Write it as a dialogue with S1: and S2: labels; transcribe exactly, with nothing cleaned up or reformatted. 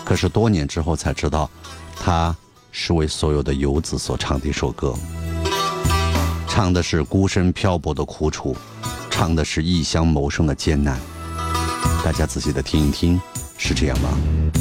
S1: 可是多年之后才知道，它是为所有的游子所唱的一首歌，唱的是孤身漂泊的苦楚，唱的是异乡谋生的艰难。大家仔细的听一听，是这样吗？